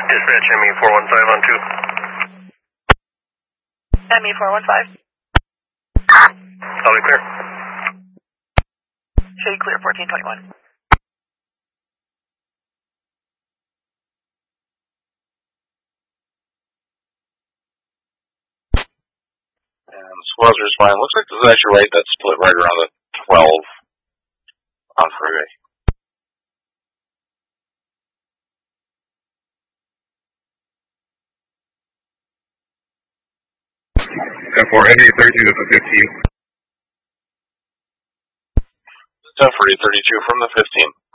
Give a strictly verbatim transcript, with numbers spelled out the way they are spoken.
Dispatch M E four one five on two. M E four one five. Solid clear. Show you clear fourteen twenty-one. And squads are fine. Looks like this is actually right. That's split right around the twelve on freeway. ten four, M E thirty-two to the fifteen. ten four, eight thirty-two from the fifteen.